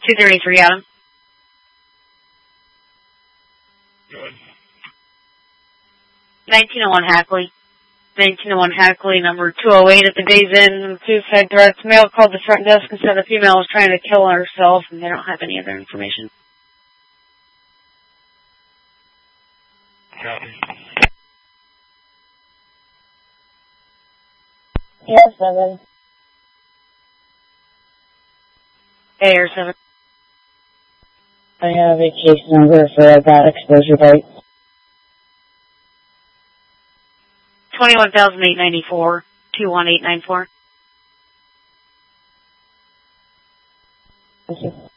233, Adam. Good. 1901 Hackley. 1901 Hackley, number 208 at the day's end. Suicide threats. Male called the front desk and said a female was trying to kill herself, and they don't have any other information. Copy. Air 7. Air 7. I have a case number for that exposure bite. 21,894. 21894. Thank you.